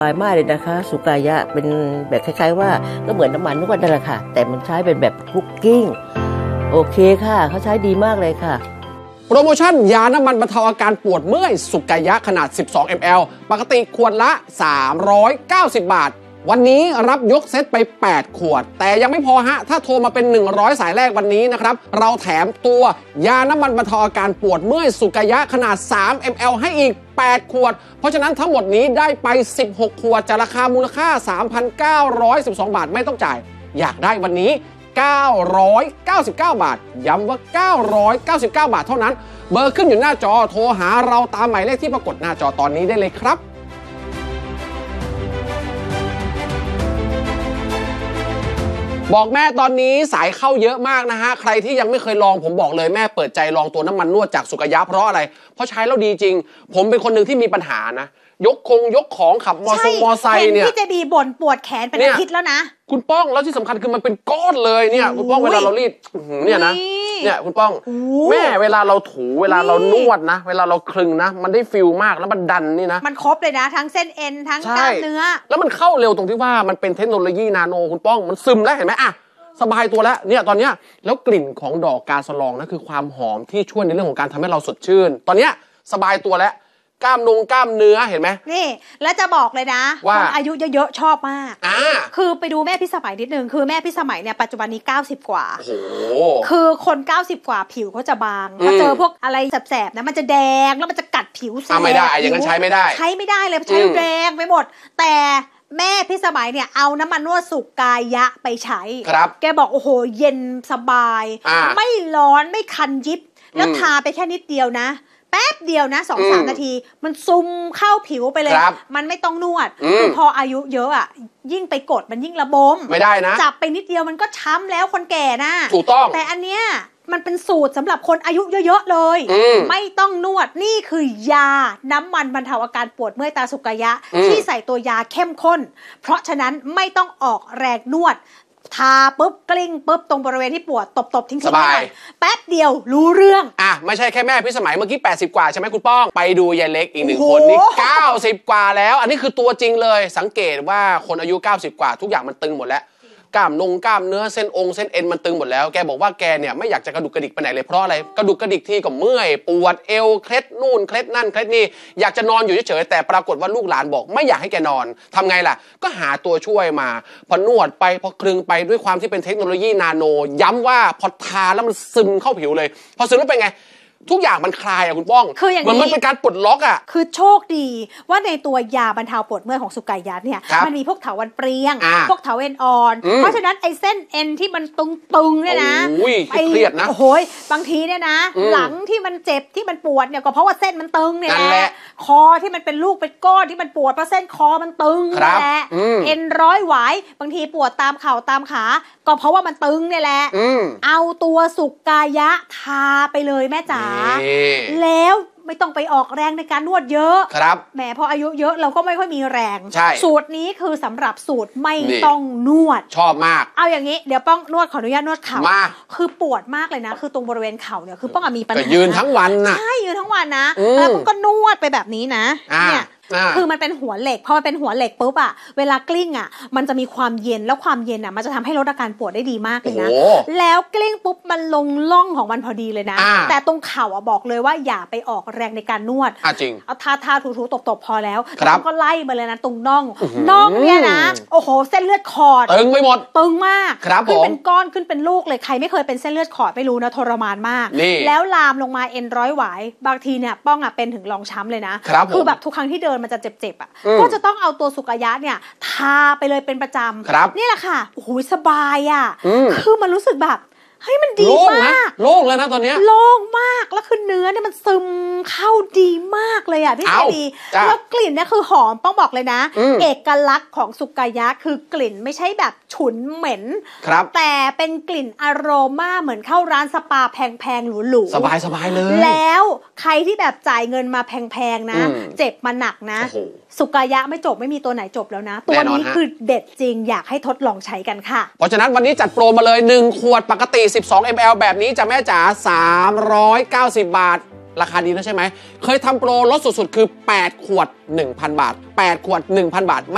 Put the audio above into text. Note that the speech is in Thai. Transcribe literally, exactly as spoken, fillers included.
สบายมากเลยนะคะสุกายะเป็นแบบคล้ายๆว่าก็เหมือนน้ำมันนวดนั่นแหละค่ะแต่มันใช้เป็นแบบคุกกิ้งโอเคค่ะเขาใช้ดีมากเลยค่ะโปรโมชั่นยาน้ำมันบรรเทาอาการปวดเมื่อยสุกายะขนาดสิบสองมิลลิลิตรปกติขวดละสามร้อยเก้าสิบบาทวันนี้รับยกเซตไปแปดขวดแต่ยังไม่พอฮะถ้าโทรมาเป็นหนึ่งร้อยสายแรกวันนี้นะครับเราแถมตัวยาน้ำมันบรรเทาอาการปวดเมื่อยสุกายะขนาดสามมิลลิลิตรให้อีกแปดขวดเพราะฉะนั้นทั้งหมดนี้ได้ไปสิบหกขวดจากราคามูลค่า สามพันเก้าร้อยสิบสอง บาทไม่ต้องจ่ายอยากได้วันนี้เก้าร้อยเก้าสิบเก้าบาทย้ำว่าเก้าร้อยเก้าสิบเก้าบาทเท่านั้นเบอร์ขึ้นอยู่หน้าจอโทรหาเราตามหมายเลขที่ปรากฏหน้าจอตอนนี้ได้เลยครับบอกแม่ตอนนี้สายเข้าเยอะมากนะฮะใครที่ยังไม่เคยลองผมบอกเลยแม่เปิดใจลองตัวน้ำมันนวดจากสุกายะเพราะอะไรเพราะใช้แล้วดีจริงผมเป็นคนหนึ่งที่มีปัญหานะยกคงยกของขับมอเตอร์มอไซค์เนี่ยพี่จะบีบ่นปวดแขนเป็นอาทิตย์แล้วนะคุณป้องแล้วที่สำคัญคือมันเป็นก้อนเลยเนี่ยคุณป้องเวลาเรารีดเนี่ยนะเนี่ยคุณป้องแม่เวลาเราถูเวลาเรานวดนะเวลาเราคลึงนะมันได้ฟิลมากแล้วมันดันนี่นะมันครบเลยนะทั้งเส้นเอ็นทั้งกล้ามเนื้อแล้วมันเข้าเร็วตรงที่ว่ามันเป็นเทคโนโลยีนาโนคุณป้องมันซึมแล้วเห็นไหมอะสบายตัวแล้วเนี่ยตอนเนี้ยแล้วกลิ่นของดอกกาสะลองนะคือความหอมที่ช่วยในเรื่องของการทำให้เราสดชื่นตอนเนี้ยสบายตัวแล้วกล้ามนงกล้ามเนื้อเห็นไหมนี่แล้วจะบอกเลยนะว่าคนอายุเยอะๆชอบมากอ่าคือไปดูแม่พิสมัยนิดนึงคือแม่พิสมัยเนี่ยปัจจุบันนี้เก้าสิบกว่าโอ้โหคือคนเก้าสิบกว่าผิวเขาจะบางพอเจอพวกอะไรแสบๆนะมันจะแดงแล้วมันจะกัดผิวแสบไม่ได้อย่างนั้นใช้ไม่ได้ใช้ไม่ได้เลยใช้แดงไปหมดแต่แม่พิสมัยเนี่ยเอาน้ำมันนวดสุกายะไปใช้ครับแกบอกโอ้โหเย็นสบายไม่ร้อนไม่คันยิบแล้วทาไปแค่นิดเดียวนะแป๊บเดียวนะ สองถึงสาม นาทีมันซึมเข้าผิวไปเลยมันไม่ต้องนวดคือพออายุเยอะอ่ะยิ่งไปกดมันยิ่งระบมไม่ได้นะจับไปนิดเดียวมันก็ช้ำแล้วคนแก่นะถูกต้องแต่อันเนี้ยมันเป็นสูตรสำหรับคนอายุเยอะๆเลยไม่ต้องนวดนี่คือยาน้ำมันบรรเทาอาการปวดเมื่อยตาสุกายะที่ใส่ตัวยาเข้มข้นเพราะฉะนั้นไม่ต้องออกแรงนวดทาปุ๊บกลิ้งปุ๊บตรงบริเวณที่ปวดตบๆทิ้งๆไปแป๊บเดียวรู้เรื่องอ่ะไม่ใช่แค่แม่พี่สมัยเมื่อกี้แปดสิบกว่าใช่ไหมคุณป้องไปดูยายเล็กอีกหนึ่งคนนี่เก้าสิบกว่าแล้วอันนี้คือตัวจริงเลยสังเกตว่าคนอายุเก้าสิบกว่าทุกอย่างมันตึงหมดแล้วกล้ามนงกล้ามเนื้อเส้นองค์เส้นเอ็นมันตึงหมดแล้วแกบอกว่าแกเนี่ยไม่อยากจะกระดุกกระดิกไปไหนเลยเพราะอะไรกระดุกกระดิกทีก็เมื่อยปวดเอวเคล็ดนู่นเคล็ดนั่นเคล็ดนี่อยากจะนอนอยู่เฉยๆแต่ปรากฏว่าลูกหลานบอกไม่อยากให้แกนอนทำไงล่ะก็หาตัวช่วยมาพอนวดไปพอคลึงไปด้วยความที่เป็นเทคโนโลยีนาโนย้ำว่าพอทาแล้วมันซึมเข้าผิวเลยพอซึมแล้วเป็นไงทุกอย่างมันคลายอ่ะคุณป้องคืออย่างนี้มันเป็นการปลดล็อกอ่ะคือโชคดีว่าในตัวยาบรรเทาปวดเมื่อยของสุกายะเนี่ยมันมีพวกเถาวัลย์เปรียงพวกเถาเอ็นอ่อนเพราะฉะนั้นไอ้เส้นเอ็นที่มันตึงๆเนี่ยนะไอ้เครียดนะโอ้โหบางทีเนี่ยนะหลังที่มันเจ็บที่มันปวดเนี่ยก็เพราะว่าเส้นมันตึงเนี่ยแหละคอที่มันเป็นลูกเป็นก้อนที่มันปวดเพราะเส้นคอมันตึงนี่แหละเอ็นร้อยหวายบางทีปวดตามเข่าตามขาก็เพราะว่ามันตึงเนี่ยแหละเอาตัวสุกายะทาไปเลยแม่จ๋าแล้วไม่ต้องไปออกแรงในการนวดเยอะครับแหมพออายุเยอะเราก็ไม่ค่อยมีแรงสูตรนี้คือสำหรับสูตรไม่ต้องนวดชอบมากเอาอย่างนี้เดี๋ยวป้องนวดขออนุญาตนวดเข่าคือปวดมากเลยนะคือตรงบริเวณเข่าเนี่ยคือป้องมีปัญหายืนทั้งวันนะใช่ยืนทั้งวันนะแล้วป้องก็นวดไปแบบนี้นะเนี่ยคือมันเป็นหัวเหล็กพอมันเป็นหัวเหล็กปุ๊บอะเวลากลิ้งอะมันจะมีความเย็นแล้วความเย็นอะมันจะทำให้ลดอาการปวดได้ดีมากเลยนะแล้วกลิ้งปุ๊บมันลงล่องของมันพอดีเลยนะแต่ตรงเข่าอะบอกเลยว่าอย่าไปออกแรงในการนวดจริงเอาทาทาถูถูตบตบพอแล้วแล้วก็ไล่มาเลยนะตรงน่องน่องเนี่ยนะโอ้โหเส้นเลือดขอดตึงไปหมดตึงมากขึ้นเป็นก้อนขึ้นเป็นลูกเลยใครไม่เคยเป็นเส้นเลือดขอดไม่รู้นะทรมานมากแล้วลามลงมาเอ็นร้อยหวายบางทีเนี่ยป้องอะเป็นถึงรองช้ำเลยนะคือแบบทุกครั้งที่เดินมันจะเจ็บๆอะก็จะต้องเอาตัวสุกายะเนี่ยทาไปเลยเป็นประจำนี่แหละค่ะโอ้โหสบายอ่ะคือมันรู้สึกแบบเฮ้ยมันดีมากโล่งแล้วนะตอนนี้โล่งมากแล้วคือเนื้อเนี่ยมันซึมเข้าดีมากเลยอ่ะพี่ชายดีแล้วกลิ่นเนี่ยคือหอมต้องบอกเลยนะเอกลักษณ์ของสุกายะคือกลิ่นไม่ใช่แบบฉุนเหม็นแต่เป็นกลิ่นอโรมาเหมือนเข้าร้านสปาแพงๆหรูๆสบายสบายเลยแล้วใครที่แบบจ่ายเงินมาแพงๆนะเจ็บมาหนักนะสุกายะไม่จบไม่มีตัวไหนจบแล้วนะตัวนี้คือเด็ดจริงอยากให้ทดลองใช้กันค่ะเพราะฉะนั้นวันนี้จัดโปรมาเลยหนึ่งขวดปกติสิบสองมิลลิลิตร แบบนี้จะแม่จ๋าสามร้อยเก้าสิบบาทราคาดีนะใช่ไหมเคยทำโปรลดสุดๆคือแปดขวด หนึ่งพัน บาทแปดขวด หนึ่งพัน บาท